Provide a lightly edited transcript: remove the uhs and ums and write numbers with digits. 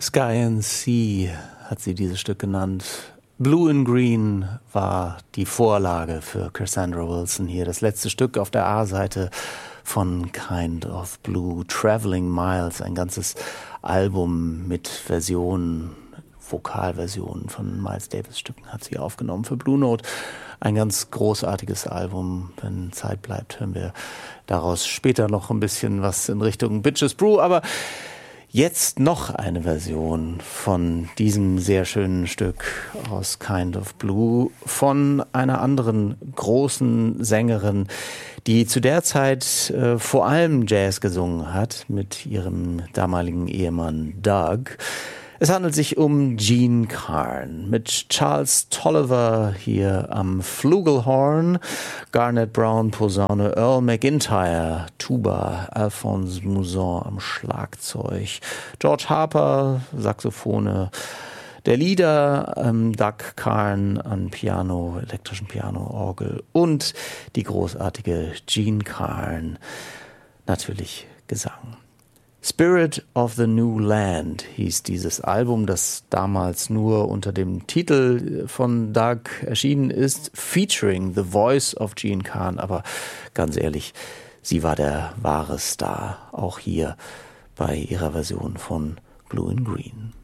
Sky and Sea hat sie dieses Stück genannt. Blue and Green war die Vorlage für Cassandra Wilson hier. Das letzte Stück auf der A-Seite von Kind of Blue, Traveling Miles, ein ganzes Album mit Versionen, Vokalversionen von Miles Davis Stücken hat sie aufgenommen für Blue Note. Ein ganz großartiges Album. Wenn Zeit bleibt, hören wir daraus später noch ein bisschen was in Richtung Bitches Brew, aber jetzt noch eine Version von diesem sehr schönen Stück aus Kind of Blue von einer anderen großen Sängerin, die zu der Zeit vor allem Jazz gesungen hat mit ihrem damaligen Ehemann Doug. Es handelt sich um Jean Carn mit Charles Tolliver hier am Flugelhorn, Garnet Brown Posaune, Earl McIntyre Tuba, Alphonse Mouzon am Schlagzeug, George Harper Saxophone, der Leader Doug Carn an Piano, elektrischen Piano, Orgel und die großartige Jean Carn, natürlich Gesang. Spirit of the New Land hieß dieses Album, das damals nur unter dem Titel von Doug erschienen ist, featuring the voice of Jean Carn, aber ganz ehrlich, sie war der wahre Star, auch hier bei ihrer Version von Blue and Green.